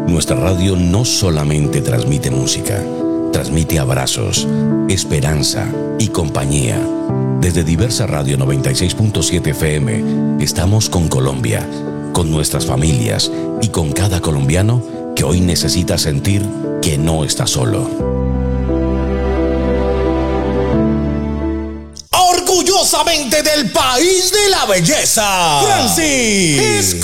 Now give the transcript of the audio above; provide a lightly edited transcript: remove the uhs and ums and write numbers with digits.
Nuestra radio no solamente transmite música, transmite abrazos, esperanza y compañía. Desde Diversa Radio 96.7 FM estamos con Colombia, con nuestras familias y con cada colombiano que hoy necesita sentir que no está solo. Orgullosamente del país de la belleza, Francis